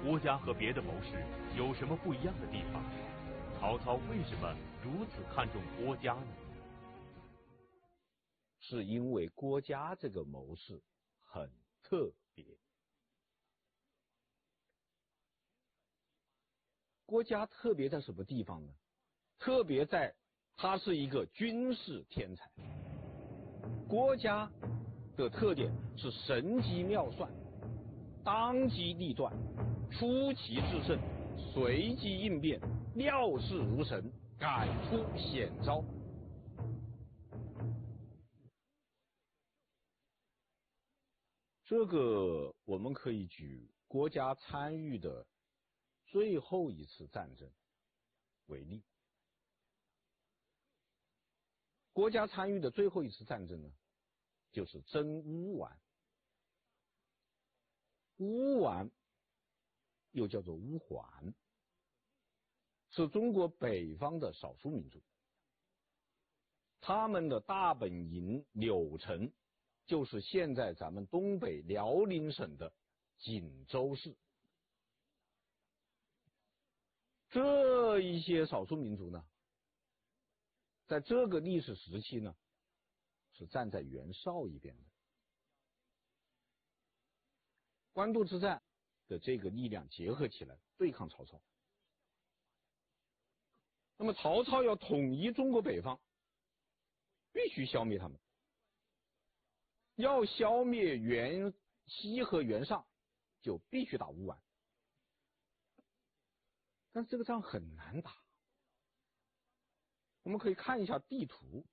国家和别的谋士有什么不一样的地方？曹操为什么如此看重郭嘉呢？ 是因为郭嘉这个谋士很特别。郭嘉特别在什么地方呢？特别在他是一个军事天才。郭嘉的特点是神机妙算，当机立断，出奇制胜，随机应变，料事如神，敢出险招。这个我们可以举郭嘉参与的最后一次战争为例。郭嘉参与的最后一次战争呢，就是征乌丸。乌丸又叫做乌桓，是中国北方的少数民族。他们的大本营柳城就是现在咱们东北辽宁省的锦州市。这一些少数民族呢，在这个历史时期呢，是站在袁绍一边的。官渡之战的这个力量结合起来对抗曹操。那么曹操要统一中国北方，必须消灭他们。要消灭袁熙和袁尚，就必须打乌丸。但是这个仗很难打。我们可以看一下地图。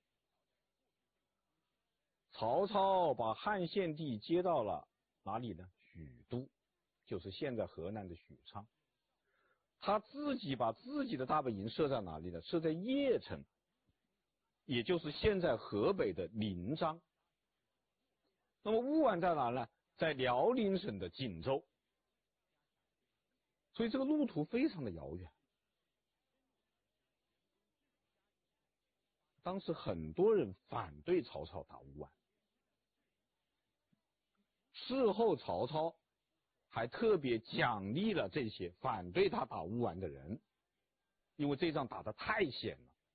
曹操把汉献帝接到了哪里呢？许都，就是现在河南的许昌。他自己把自己的大本营设在哪里呢？设在邺城，也就是现在河北的临漳。那么乌丸在哪呢？在辽宁省的锦州。所以这个路途非常的遥远。当时很多人反对曹操打乌丸。事后曹操还特别奖励了这些反对他打乌丸的人，因为这仗打得太险了。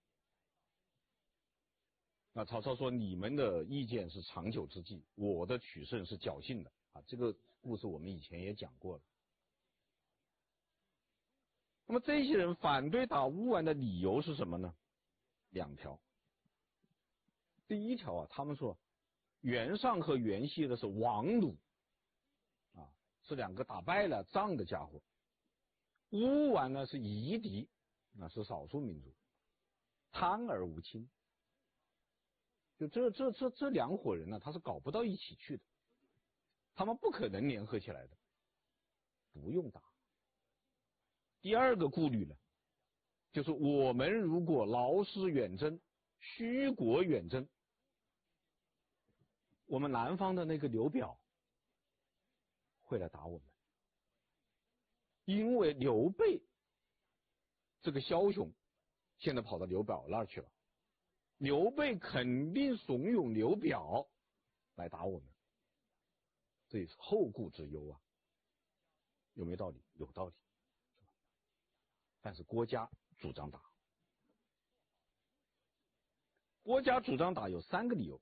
那曹操说，你们的意见是长久之计，我的取胜是侥幸的啊。这个故事我们以前也讲过了。那么这些人反对打乌丸的理由是什么呢？两条。第一条啊，他们说袁尚和袁熙的是王虏啊，是两个打败了仗的家伙。乌丸呢是夷狄，那是少数民族，贪而无亲。就这两伙人呢，他是搞不到一起去的，他们不可能联合起来的，不用打。第二个顾虑呢，就是我们如果劳师远征，虚国远征，我们南方的那个刘表会来打我们，因为刘备这个枭雄现在跑到刘表那儿去了，刘备肯定怂恿刘表来打我们，这也是后顾之忧啊。有没有道理？有道理。但是郭嘉主张打。郭嘉主张打有三个理由。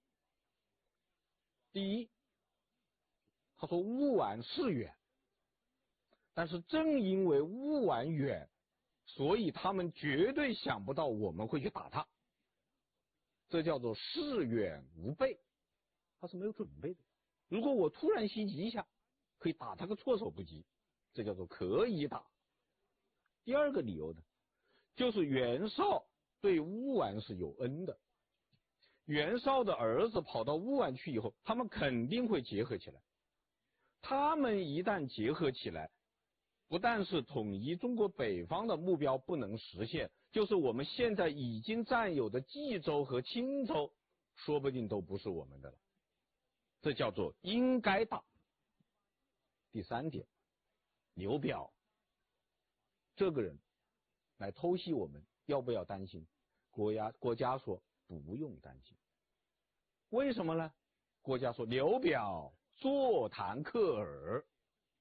第一，他说乌丸是远，但是正因为乌丸远，所以他们绝对想不到我们会去打他，这叫做事远无备，他是没有准备的。如果我突然袭击一下，可以打他个措手不及，这叫做可以打。第二个理由呢，就是袁绍对乌丸是有恩的。袁绍的儿子跑到乌丸去以后，他们肯定会结合起来。他们一旦结合起来，不但是统一中国北方的目标不能实现，就是我们现在已经占有的冀州和青州，说不定都不是我们的了。这叫做应该打。第三点，刘表这个人来偷袭我们，要不要担心？郭嘉说不用担心。为什么呢？郭嘉说刘表座谈克尔，